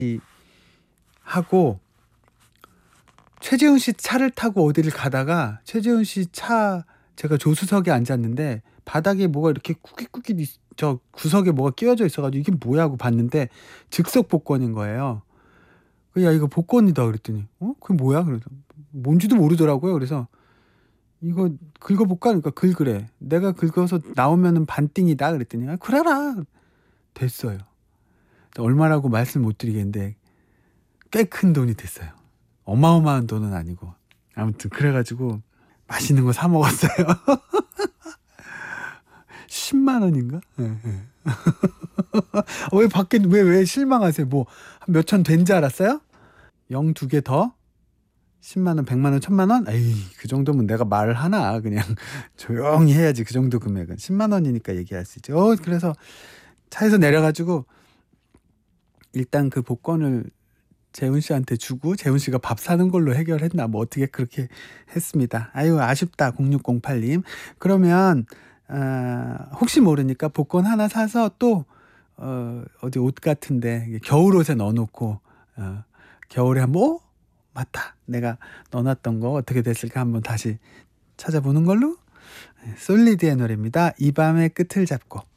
하고 최재훈 씨 차를 타고 어디를 가다가 최재훈 씨 차 제가 조수석에 앉았는데 바닥에 뭐가 이렇게 꾸깃꾸깃 저 구석에 뭐가 끼워져 있어가지고 이게 뭐야 하고 봤는데 즉석 복권인 거예요. 야 이거 복권이다 그랬더니 그게 뭐야? 그래서 뭔지도 모르더라고요. 그래서 이거 긁어볼까? 그러니까 긁으래. 내가 긁어서 나오면은 반띵이다 그랬더니 그래라 됐어요. 얼마라고 말씀 못 드리겠는데 꽤 큰 돈이 됐어요. 어마어마한 돈은 아니고 아무튼 그래가지고 맛있는 거 사 먹었어요. 10만 원인가? 네. 왜 밖에 왜 실망하세요? 뭐 몇 천 된 줄 알았어요? 0 2개 더? 10만 원, 100만 원, 1000만 원? 에이, 그 정도면 내가 말을 하나? 그냥 조용히 해야지. 그 정도 금액은 10만 원이니까 얘기할 수 있죠. 그래서 차에서 내려가지고 일단 그 복권을 재훈 씨한테 주고 재훈 씨가 밥 사는 걸로 해결했나 뭐 어떻게 그렇게 했습니다. 아유 아쉽다 0608님. 그러면 혹시 모르니까 복권 하나 사서 또 어디 옷 같은데 겨울옷에 넣어놓고 겨울에 한번 맞다 내가 넣어놨던 거 어떻게 됐을까 한번 다시 찾아보는 걸로. 솔리드의 노래입니다. 이 밤의 끝을 잡고.